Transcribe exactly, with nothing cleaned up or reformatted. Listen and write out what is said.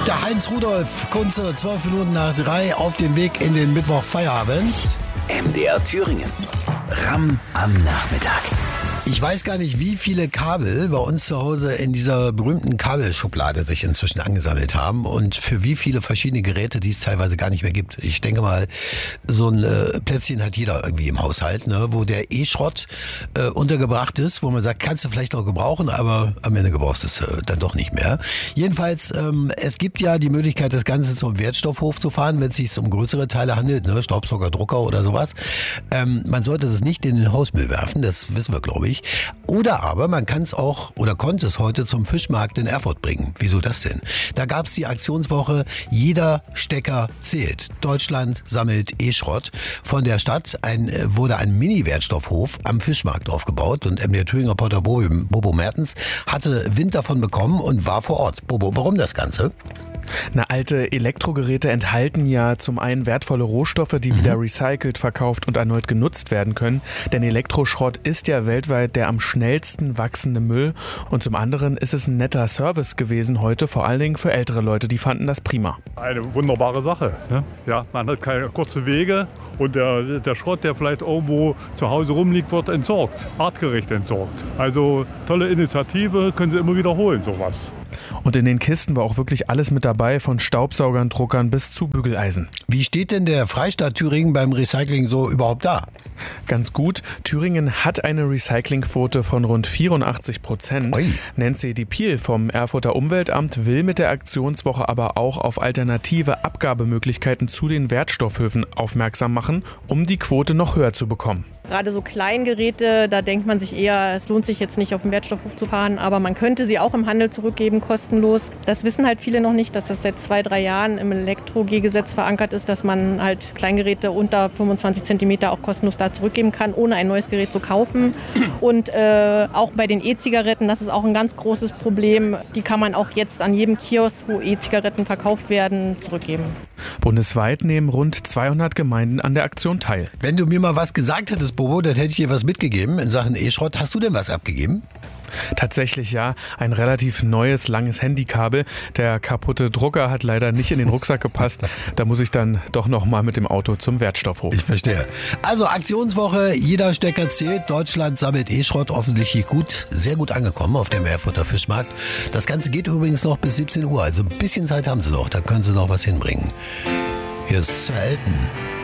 Der Heinz Rudolf, Kunze, zwölf Minuten nach drei, auf dem Weg in den Mittwochfeierabend. M D R Thüringen. Ramm am Nachmittag. Ich weiß gar nicht, wie viele Kabel bei uns zu Hause in dieser berühmten Kabelschublade sich inzwischen angesammelt haben und für wie viele verschiedene Geräte, die es teilweise gar nicht mehr gibt. Ich denke mal, so ein äh, Plätzchen hat jeder irgendwie im Haushalt, ne, wo der E-Schrott äh, untergebracht ist, wo man sagt, kannst du vielleicht noch gebrauchen, aber am Ende gebrauchst du es äh, dann doch nicht mehr. Jedenfalls, ähm, es gibt ja die Möglichkeit, das Ganze zum Wertstoffhof zu fahren, wenn es sich um größere Teile handelt, ne, Staubsauger, Drucker oder sowas. Ähm, man sollte das nicht in den Hausmüll werfen, das wissen wir, glaube ich. Oder aber man kann es auch oder konnte es heute zum Fischmarkt in Erfurt bringen. Wieso das denn? Da gab es die Aktionswoche Jeder Stecker zählt. Deutschland sammelt E-Schrott. Von der Stadt ein, wurde ein Mini-Wertstoffhof am Fischmarkt aufgebaut und M D R Thüringen Reporter Bobo, Bobo Mertens hatte Wind davon bekommen und war vor Ort. Bobo, warum das Ganze? Na, alte Elektrogeräte enthalten ja zum einen wertvolle Rohstoffe, die mhm. wieder recycelt, verkauft und erneut genutzt werden können. Denn Elektroschrott ist ja weltweit der am schnellsten wachsende Müll. Und zum anderen ist es ein netter Service gewesen heute, vor allen Dingen für ältere Leute. Die fanden das prima. Eine wunderbare Sache. Ne? Ja, man hat keine kurzen Wege und der, der Schrott, der vielleicht irgendwo zu Hause rumliegt, wird entsorgt, artgerecht entsorgt. Also tolle Initiative, können Sie immer wiederholen, sowas. Und in den Kisten war auch wirklich alles mit dabei, von Staubsaugern, Druckern bis zu Bügeleisen. Wie steht denn der Freistaat Thüringen beim Recycling so überhaupt da? Ganz gut. Thüringen hat eine Recyclingquote von rund vierundachtzig Prozent. Ui. Nancy Dipiel vom Erfurter Umweltamt will mit der Aktionswoche aber auch auf alternative Abgabemöglichkeiten zu den Wertstoffhöfen aufmerksam machen, um die Quote noch höher zu bekommen. Gerade so Kleingeräte, da denkt man sich eher, es lohnt sich jetzt nicht auf den Wertstoffhof zu fahren, aber man könnte sie auch im Handel zurückgeben, kostenlos. Das wissen halt viele noch nicht, dass das seit zwei, drei Jahren im Elektro-G-Gesetz verankert ist, dass man halt Kleingeräte unter fünfundzwanzig Zentimeter auch kostenlos da zurückgeben kann, ohne ein neues Gerät zu kaufen. Und äh, auch bei den E-Zigaretten, das ist auch ein ganz großes Problem, die kann man auch jetzt an jedem Kiosk, wo E-Zigaretten verkauft werden, zurückgeben. Bundesweit nehmen rund zweihundert Gemeinden an der Aktion teil. Wenn du mir mal was gesagt hättest, Bobo, dann hätte ich dir was mitgegeben in Sachen E-Schrott. Hast du denn was abgegeben? Tatsächlich ja, ein relativ neues, langes Handykabel. Der kaputte Drucker hat leider nicht in den Rucksack gepasst. Da muss ich dann doch noch mal mit dem Auto zum Wertstoffhof. Ich verstehe. Also Aktionswoche, jeder Stecker zählt. Deutschland sammelt E-Schrott, offensichtlich gut, sehr gut angekommen auf dem Erfurter Fischmarkt. Das Ganze geht übrigens noch bis siebzehn Uhr, also ein bisschen Zeit haben sie noch. Da können sie noch was hinbringen. Hier ist Sir Elton.